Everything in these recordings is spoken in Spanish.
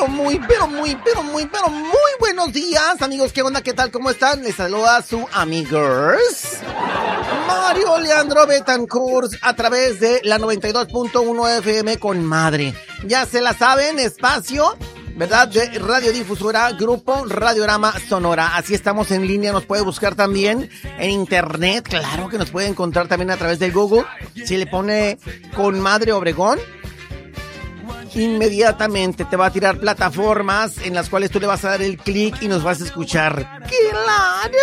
muy buenos días, amigos. ¿Qué onda? ¿Qué tal? ¿Cómo están? Les saluda su amigos Mario Leandro Betancourt a través de la 92.1 FM con Madre. Ya se la saben, espacio, ¿verdad? De radiodifusora Grupo Radiorama Sonora. Así estamos en línea, nos puede buscar también en internet. Claro que nos puede encontrar también a través del Google. Si le pone Con Madre Obregón, inmediatamente te va a tirar plataformas en las cuales tú le vas a dar el clic y nos vas a escuchar. ¡Claro!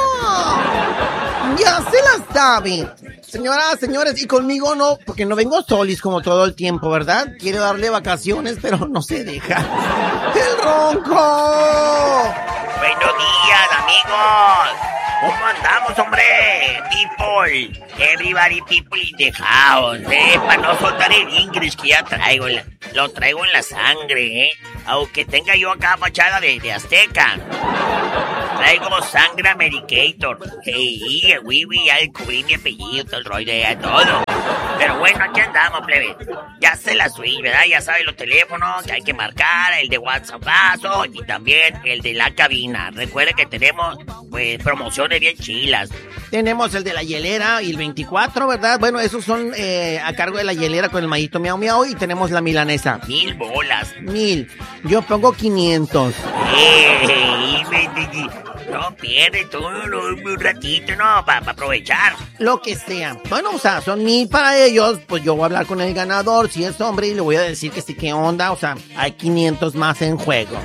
Ya se la sabe. Señoras, señores, y conmigo no, porque no vengo solis como todo el tiempo, ¿verdad? Quiero darle vacaciones, pero no se deja. ¡El Ronco! Buenos días, amigos. ¿Cómo andamos, hombre? People, everybody people in the house, para no soltar el inglés que ya traigo, lo traigo en la sangre, aunque tenga yo acá fachada de azteca. Traigo sangre Americator. Hey, ya descubrí mi apellido, todo el rollo, ya todo. Pero bueno, aquí andamos, plebe. Ya se la switch, ¿verdad? Ya saben los teléfonos que hay que marcar, el de WhatsApp y también el de la cabina. Recuerden que tenemos, pues, promociones bien chilas. Tenemos el de la hielera y el 24, ¿verdad? Bueno, esos son a cargo de la hielera con el mallito miau miau, y tenemos la milanesa. 1000 bolas. 1000. Yo pongo 500. No pierdes tú un ratito, ¿no? Para aprovechar. Lo que sea. Bueno, o sea, son 1000 para ellos. Pues yo voy a hablar con el ganador, si es hombre, y le voy a decir que sí, qué onda. O sea, hay 500 más en juego.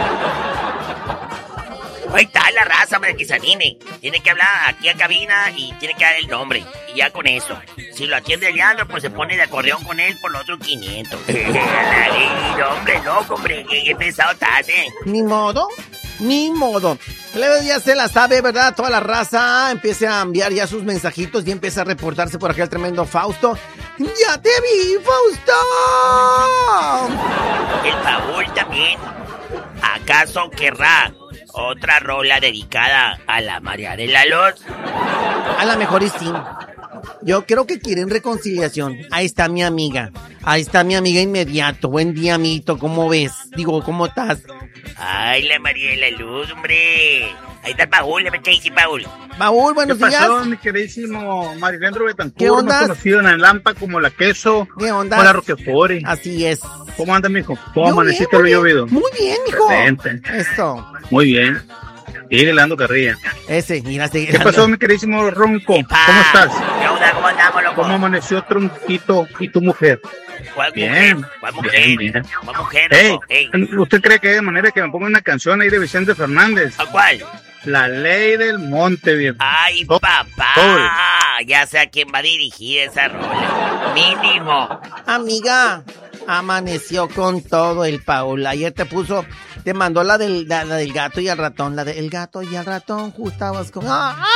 Ahí está la raza, hombre, que se anime. Tiene que hablar aquí a cabina y tiene que dar el nombre. Y ya con eso. Si lo atiende Leandro, pues se pone de acordeón con él por los otros 500. Hombre, loco, hombre. Qué pesado estás, Ni modo. Plebe, ya se la sabe, ¿verdad? Toda la raza empieza a enviar ya sus mensajitos y empieza a reportarse por acá el tremendo Fausto. ¡Ya te vi, Fausto! El Paul también. ¿Acaso querrá otra rola dedicada a la María de la Luz? A la mejor y sí. Yo creo que quieren reconciliación. Ahí está mi amiga inmediato. Buen día, amiguito, ¿cómo ves? Digo, ¿cómo estás? Ay, la María de la Luz, hombre. Ahí está el Paul, a ver qué dice Paul. Paul, buenos días. ¿Qué pasó, mi queridísimo Mario Leandro Betancourt? ¿Qué onda? Más conocido en la Lampa como la Queso. ¿Qué onda? O la Roquefort. Así es. ¿Cómo anda, mijo? ¿Cómo amaneciste lo llovido? Muy bien, mijo. Presente. Eso. Muy bien. Sigue dando carrilla. Ese, mira, sigue. ¿Qué pasó, mi queridísimo Ronco? ¿Cómo estás? ¿Qué onda? ¿Cómo andamos, loco? ¿Cómo amaneció Tronquito y tu mujer? ¿Cuál bien, mujer? ¿Cuál mujer? Bien. ¿Cuál mujer? Hey, ¿usted cree que hay manera que me ponga una canción ahí de Vicente Fernández? ¿A cuál? La Ley del Monte, viejo. Ay, papá. Ya sé a quién va dirigida esa rola. Mínimo. Amiga, amaneció con todo el Paul. Ayer te mandó la del gato y el ratón. La del gato y el ratón, justabas con...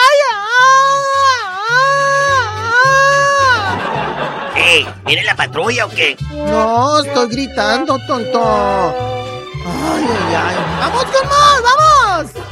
¿Viene la patrulla o qué? No, estoy gritando, tonto. Ay. ¡Vamos con más, vamos!